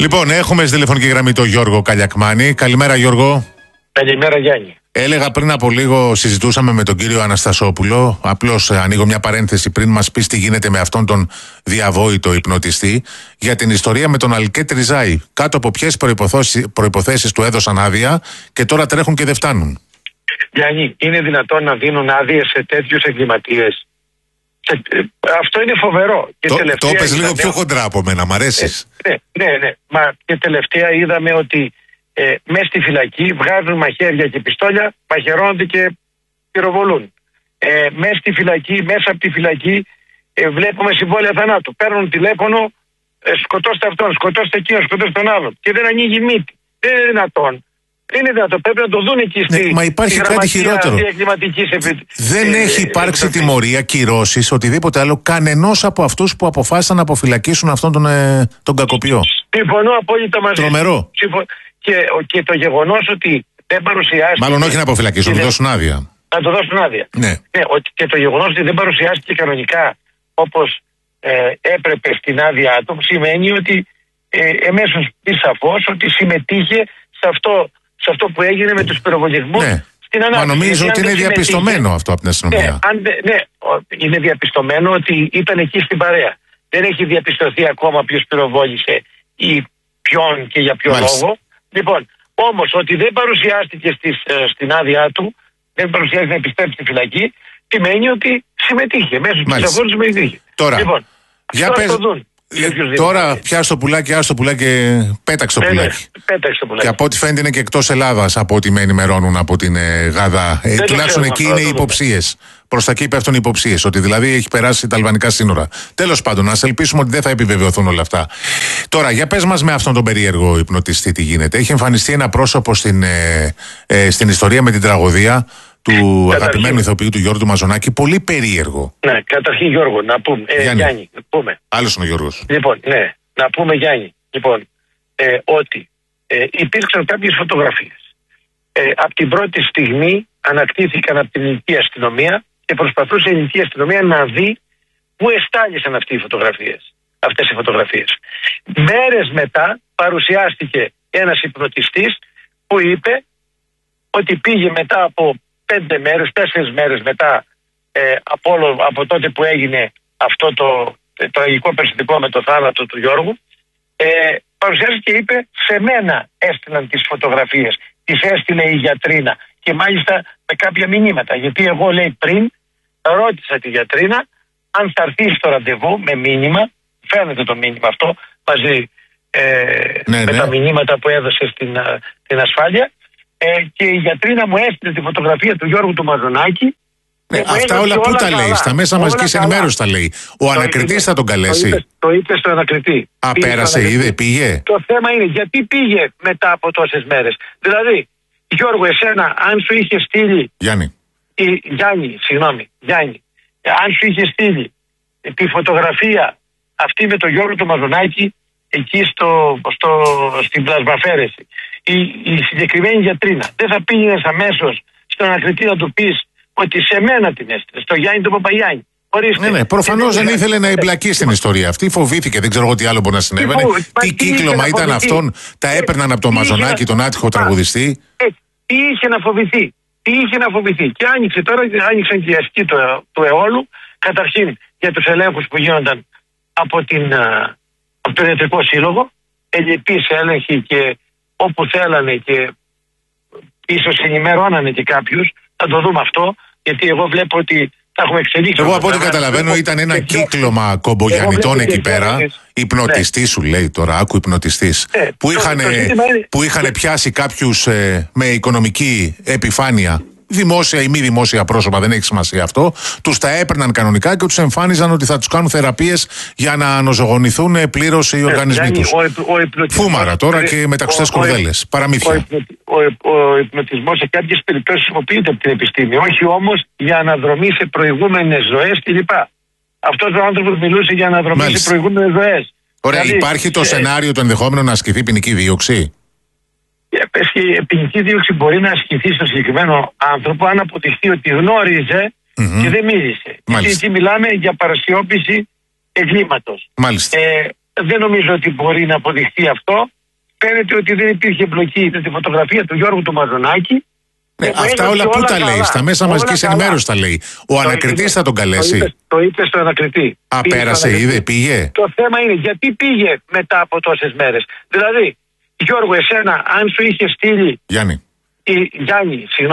Λοιπόν, έχουμε στη τηλεφωνική γραμμή τον Γιώργο Καλιακμάνη. Καλημέρα, Γιώργο. Καλημέρα, Γιάννη. Έλεγα πριν από λίγο, συζητούσαμε με τον κύριο Αναστασόπουλο. Απλώς ανοίγω μια παρένθεση πριν μας πεις τι γίνεται με αυτόν τον διαβόητο υπνοτιστή, για την ιστορία με τον Αλκέτ Ριζάη. Κάτω από ποιες προϋποθέσεις του έδωσαν άδεια και τώρα τρέχουν και δεν φτάνουν. Γιάννη, είναι δυνατόν να δίνουν άδειες σε τέτοιους εγκληματίες? Αυτό είναι φοβερό. Το έπαιζε λίγο πιο χοντρά από μένα, μ' αρέσεις. Ναι. Μα και τελευταία είδαμε ότι μέσα στη φυλακή βγάζουν μαχαίρια και πιστόλια, μαχαιρώνονται και πυροβολούν. Μέσα στη φυλακή, μέσα από τη φυλακή βλέπουμε συμβόλαια θανάτου. Παίρνουν τηλέφωνο, σκοτώστε αυτόν, σκοτώστε εκείνον, σκοτώστε τον άλλον. Και δεν ανοίγει μύτη. Δεν είναι δυνατόν. Είναι δυνατόν. Πρέπει να το δουν εκεί στη. Μα υπάρχει κάτι χειρότερο. Δεν έχει υπάρξει τιμωρία, κυρώσεις, οτιδήποτε άλλο, κανενός από αυτούς που αποφάσισαν να αποφυλακίσουν αυτόν τον κακοποιό. Συμφωνώ απόλυτα μαζί. Τρομερό. Και το γεγονός ότι δεν παρουσιάστηκε. Μάλλον όχι να αποφυλακίσουν, να του δώσουν άδεια. Να του δώσουν άδεια. Ναι. Και το γεγονός ότι δεν παρουσιάστηκε κανονικά όπως έπρεπε στην άδειά του, σημαίνει ότι εμέσως πει σαφώς ότι συμμετείχε σε αυτό που έγινε με τους πυροβολισμούς. Ναι. Στην ανάπτυξη. Μα νομίζω ότι είναι διαπιστωμένο αυτό από την αστυνομία. Ναι, είναι διαπιστωμένο ότι ήταν εκεί στην παρέα. Δεν έχει διαπιστωθεί ακόμα ποιος πυροβόλησε ή ποιον και για ποιο λόγο. Λοιπόν, όμως ότι δεν παρουσιάστηκε στην άδειά του, δεν παρουσιάστηκε να επιστρέψει στη φυλακή, σημαίνει ότι συμμετείχε. Μέσω της αγώνας συμμετείχε. Τώρα, λοιπόν, για πες, το δουν. Τώρα πιάσ' το πουλάκι, άστο πουλάκι και πέταξε το πουλάκι. Και από ό,τι φαίνεται είναι και εκτός Ελλάδας, από ό,τι με ενημερώνουν από την Γαδά. Τουλάχιστον εκεί είναι υποψίες. Προς τα εκεί πέφτουν οι υποψίες. Ότι δηλαδή έχει περάσει τα αλβανικά σύνορα. Τέλος πάντων, ας ελπίσουμε ότι δεν θα επιβεβαιωθούν όλα αυτά. Τώρα, για πες μας με αυτόν τον περίεργο υπνοτιστή τι γίνεται. Έχει εμφανιστεί ένα πρόσωπο στην ιστορία με την τραγωδία του αγαπημένου ηθοποιού του Γιώργου Μαζονάκη, πολύ περίεργο. Ναι, καταρχήν Γιώργο, να πούμε. Γιάννη, να πούμε. Άλλος είναι ο Γιώργος. Λοιπόν, ναι, να πούμε Γιάννη, ότι υπήρξαν κάποιες φωτογραφίες. Από την πρώτη στιγμή ανακτήθηκαν από την ελληνική αστυνομία και προσπαθούσε η ελληνική αστυνομία να δει πού εστάλησαν αυτές οι φωτογραφίες. Μέρες μετά παρουσιάστηκε ένας υπνοτιστής που είπε ότι πήγε μετά από 4 μέρες μετά από τότε που έγινε αυτό το τραγικό περιστατικό με το θάνατο του Γιώργου, παρουσιάστηκε και είπε σε μένα έστειλαν τις φωτογραφίες, τις έστειλε η γιατρίνα και μάλιστα με κάποια μηνύματα, γιατί εγώ λέει πριν ρώτησα τη γιατρίνα αν θα έρθει στο ραντεβού με μήνυμα, φαίνεται το μήνυμα αυτό μαζί με τα μηνύματα που έδωσε στην ασφάλεια, και η γιατρίνα μου έστειλε τη φωτογραφία του Γιώργου του Μαζονάκη. Αυτά όλα πού τα λέει? Στα μέσα μαζικής ενημέρωσης τα λέει. Ο ανακριτής θα τον καλέσει. Το είπε στο ανακριτή. Πέρασε, είδε, πήγε. Το θέμα είναι γιατί πήγε μετά από τόσες μέρες. Δηλαδή, Γιώργο, εσένα, αν σου είχε στείλει. Γιάννη, αν σου είχε στείλει τη φωτογραφία αυτή με τον Γιώργο του Μαζονάκη εκεί στην πλασμαφέρεση, η συγκεκριμένη γιατρίνα, δεν θα πήγαινες αμέσως στον ανακριτή να του πεις ότι σε μένα την έστειλε, στο Γιάννη τον Παπαγιάννη? Ναι, προφανώς δεν ήθελε να εμπλακεί στην ιστορία αυτή. Φοβήθηκε, δεν ξέρω εγώ τι άλλο μπορεί να συνέβαινε. Τι κύκλωμα ήταν αυτόν, τα έπαιρναν από τον Μαζονάκη, τον άτυχο τραγουδιστή. Τι είχε να φοβηθεί. Και άνοιξαν και οι ασκοί του αιώλου, καταρχήν για τους ελέγχους που γίνονταν από τον Ιατρικό Σύλλογο, ελλειπείς έλεγχοι και όπου θέλανε και ίσως ενημερώνανε και κάποιους. Θα το δούμε αυτό, γιατί εγώ βλέπω ότι τα έχουμε εξελίξει. Εγώ από ό,τι καταλαβαίνω ήταν ένα κύκλωμα κομπογιαννητών εκεί πέρα. Υπνοτιστής σου λέει τώρα, άκου υπνοτιστής. Που είχαν πιάσει κάποιους με οικονομική επιφάνεια, δημόσια ή μη δημόσια πρόσωπα, δεν έχει σημασία αυτό. Τους τα έπαιρναν κανονικά και τους εμφάνιζαν ότι θα τους κάνουν θεραπείες για να αναζωογονηθούν πλήρως οι οργανισμοί τους. Φούμαρα τώρα και μεταξωτές κουρδέλες. Παραμύθια. Ο υπνοτισμός σε κάποιες περιπτώσεις χρησιμοποιείται από την επιστήμη, όχι όμως για αναδρομή σε προηγούμενες ζωές κλπ. Αυτός ο άνθρωπος μιλούσε για αναδρομή σε προηγούμενες ζωές. Ωραία, δηλαδή, υπάρχει το σενάριο το ενδεχόμενο να ασκηθεί ποινική δίωξη? Η ποινική δίωξη μπορεί να ασκηθεί στο συγκεκριμένο άνθρωπο αν αποδειχθεί ότι γνώριζε και δεν μίλησε. Γιατί μιλάμε για παρασιώπηση εγκλήματος. δεν νομίζω ότι μπορεί να αποδειχθεί αυτό. Φαίνεται ότι δεν υπήρχε εμπλοκή με τη φωτογραφία του Γιώργου του Μαζονάκη. Αυτά όλα πού τα λέει, στα μέσα μαζικής ενημέρωσης τα λέει. Ο ανακριτής θα τον καλέσει. Το είπε στο ανακριτή. Πέρασε, είδε, πήγε. Το θέμα είναι γιατί πήγε μετά από τόσες μέρες. Δηλαδή, Γιώργο, εσένα, αν σου είχε στείλει. Γιάννη, Συγγνώμη.